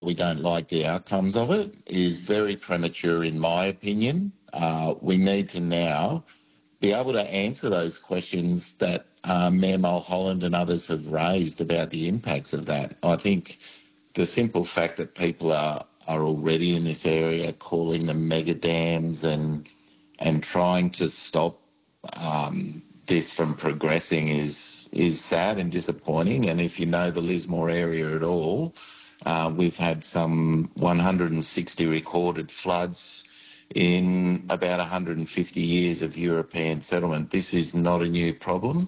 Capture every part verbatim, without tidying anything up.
we don't like the outcomes of it is very premature, in my opinion. Uh, we need to now be able to answer those questions that uh, Mayor Mulholland and others have raised about the impacts of that. I think the simple fact that people are, are already in this area calling them mega dams and and trying to stop um, this from progressing is is sad and disappointing. And if you know the Lismore area at all, uh, we've had some one hundred sixty recorded floods in about one hundred fifty years of European settlement. This is not a new problem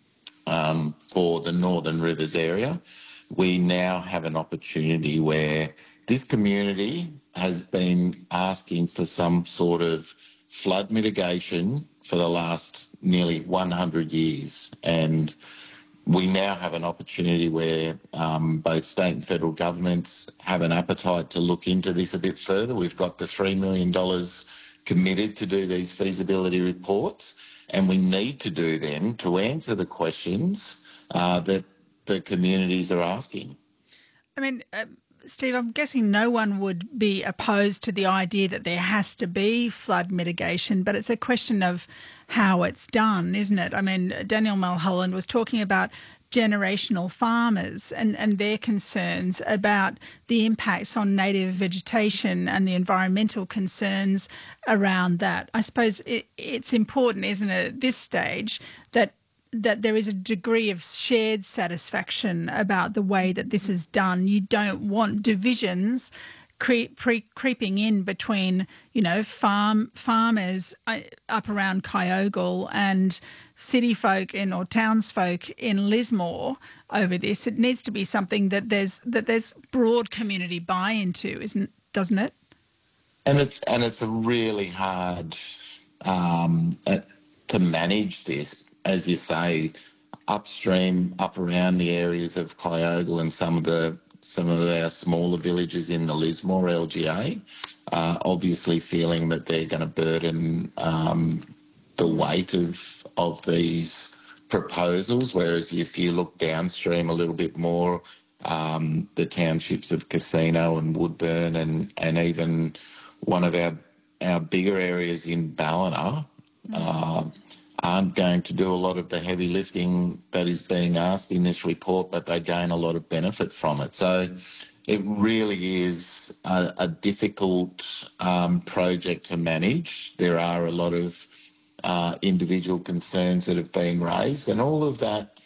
um, for the Northern Rivers area. We now have an opportunity where this community has been asking for some sort of flood mitigation for the last nearly one hundred years. And we now have an opportunity where um, both state and federal governments have an appetite to look into this a bit further. We've got the three million dollars committed to do these feasibility reports, and we need to do them to answer the questions uh, that the communities are asking. I mean, uh, Steve, I'm guessing no one would be opposed to the idea that there has to be flood mitigation, but it's a question of how it's done, isn't it? I mean, Daniel Mulholland was talking about generational farmers and, and their concerns about the impacts on native vegetation and the environmental concerns around that. I suppose it, it's important, isn't it, at this stage, that that there is a degree of shared satisfaction about the way that this is done. You don't want divisions cre- pre- creeping in between, you know, farm farmers up around Kyogle and city folk in or townsfolk in Lismore over this. It needs to be something that there's that there's broad community buy-in to, isn't doesn't it? And it's and it's a really hard um, uh, to manage this. As you say, upstream, up around the areas of Kyogle and some of the some of our smaller villages in the Lismore L G A, uh, obviously feeling that they're going to burden um, the weight of of these proposals. Whereas if you look downstream a little bit more, um, the townships of Casino and Woodburn and and even one of our our bigger areas in Ballina. Mm. Uh, aren't going to do a lot of the heavy lifting that is being asked in this report, but they gain a lot of benefit from it. So it really is a, a difficult um, project to manage. There are a lot of uh, individual concerns that have been raised, and all of that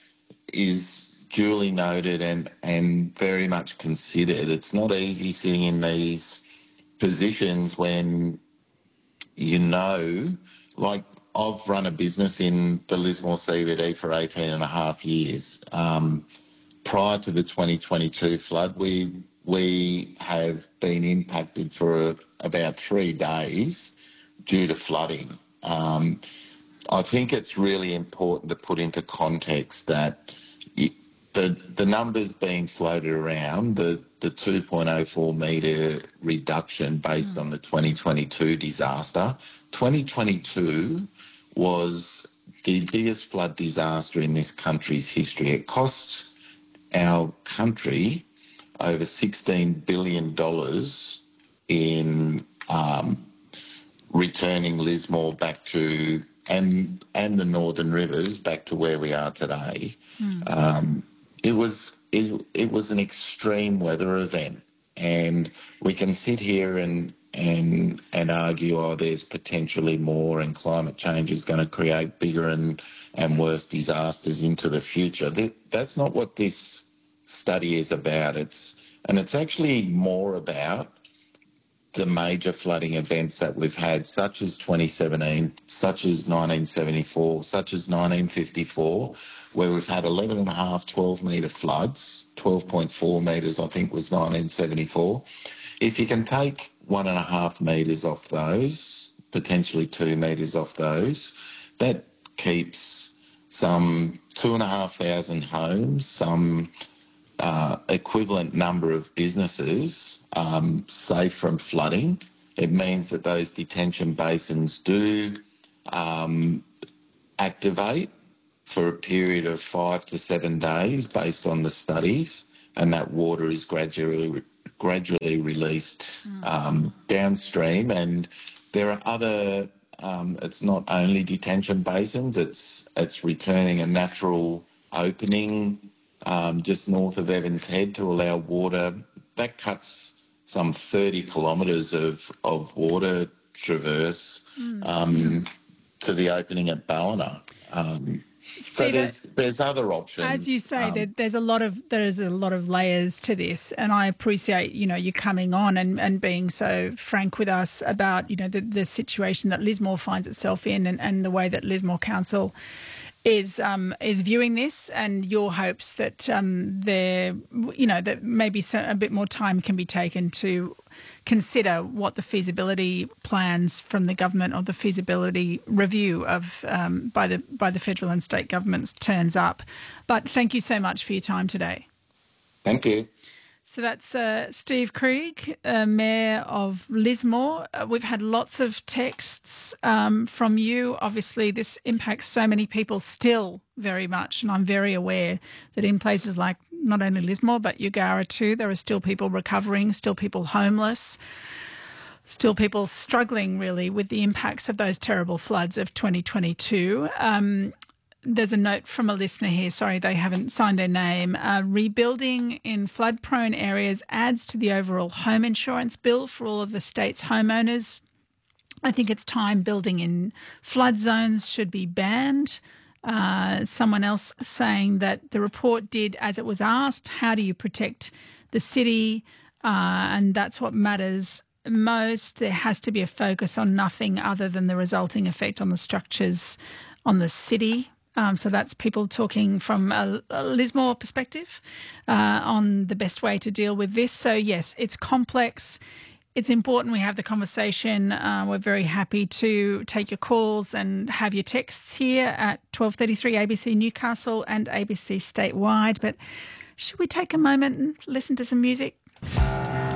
is duly noted and, and very much considered. It's not easy sitting in these positions when you know, like, I've run a business in the Lismore C B D for eighteen and a half years. Um, prior to the twenty twenty-two flood, we we have been impacted for a, about three days due to flooding. Um, I think it's really important to put into context that it, the the numbers being floated around, the, the two point oh four metre reduction based mm. on the twenty twenty-two disaster, twenty twenty-two was the biggest flood disaster in this country's history. It cost our country over sixteen billion dollars in um, returning Lismore back to, and and the Northern Rivers back to where we are today. Mm. Um, it was it, it was an extreme weather event, and we can sit here and and and argue, oh, there's potentially more and climate change is going to create bigger and, and worse disasters into the future. That, that's not what this study is about. It's and it's actually more about the major flooding events that we've had, such as twenty seventeen, such as nineteen seventy-four, such as nineteen fifty-four, where we've had eleven and a half, twelve metre floods. twelve point four metres, I think, was nineteen seventy-four. If you can take one and a half metres off those, potentially two metres off those, that keeps some two and a half thousand homes, some uh, equivalent number of businesses um, safe from flooding. It means that those detention basins do um, activate for a period of five to seven days based on the studies, and that water is gradually gradually released um, downstream, and there are other. Um, it's not only detention basins; it's it's returning a natural opening um, just north of Evans Head to allow water. That cuts some thirty kilometres of of water traverse Mm. um, to the opening at Ballina. Um, so Steve, there's there's other options. as you say, um, there, there's a lot of there's a lot of layers to this, and I appreciate you know you coming on and, and being so frank with us about you know the, the situation that Lismore finds itself in, and, and the way that Lismore Council is um, is viewing this, and your hopes that um, there you know that maybe so, a bit more time can be taken to consider what the feasibility plans from the government or the feasibility review of um, by the by the federal and state governments turns up. But thank you so much for your time today. Thank you. So that's uh, Steve Krieg, uh, Mayor of Lismore. Uh, we've had lots of texts um, from you. Obviously, this impacts so many people still very much, and I'm very aware that in places like not only Lismore but Eugowra too, there are still people recovering, still people homeless, still people struggling really with the impacts of those terrible floods of twenty twenty-two. Um, There's a note from a listener here. Sorry, they haven't signed their name. Uh, rebuilding in flood-prone areas adds to the overall home insurance bill for all of the state's homeowners. I think it's time building in flood zones should be banned. Uh, someone else saying that the report did as it was asked. How do you protect the city? Uh, and that's what matters most. There has to be a focus on nothing other than the resulting effect on the structures on the city. Um, so that's people talking from a, a Lismore perspective uh, on the best way to deal with this. So, yes, it's complex. It's important we have the conversation. Uh, we're very happy to take your calls and have your texts here at twelve thirty-three A B C Newcastle and A B C statewide. But should we take a moment and listen to some music?